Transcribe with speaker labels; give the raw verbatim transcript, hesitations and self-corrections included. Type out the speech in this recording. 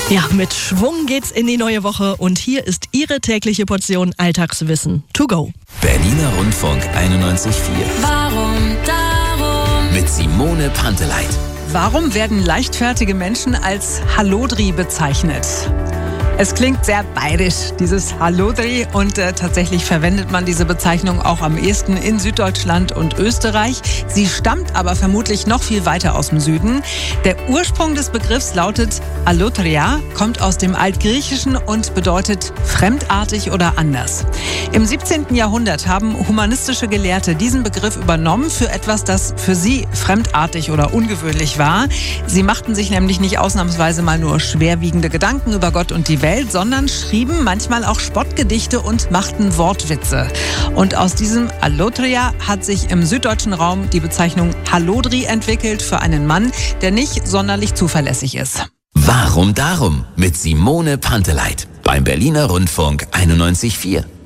Speaker 1: Ja, mit Schwung geht's in die neue Woche und hier ist Ihre tägliche Portion Alltagswissen to go.
Speaker 2: Berliner Rundfunk einundneunzig Komma vier.
Speaker 3: Warum darum?
Speaker 2: Mit Simone Panteleit.
Speaker 4: Warum werden leichtfertige Menschen als Hallodri bezeichnet? Es klingt sehr bayerisch, dieses Hallodri, und äh, tatsächlich verwendet man diese Bezeichnung auch am ehesten in Süddeutschland und Österreich. Sie stammt aber vermutlich noch viel weiter aus dem Süden. Der Ursprung des Begriffs lautet allotria, kommt aus dem Altgriechischen und bedeutet fremdartig oder anders. Im siebzehnten Jahrhundert haben humanistische Gelehrte diesen Begriff übernommen für etwas, das für sie fremdartig oder ungewöhnlich war. Sie machten sich nämlich nicht ausnahmsweise mal nur schwerwiegende Gedanken über Gott und die Welt, sondern schrieben manchmal auch Spottgedichte und machten Wortwitze. Und aus diesem allotria hat sich im süddeutschen Raum die Bezeichnung Hallodri entwickelt für einen Mann, der nicht sonderlich zuverlässig ist.
Speaker 2: Warum darum? Mit Simone Panteleit. Beim Berliner Rundfunk einundneunzig Komma vier.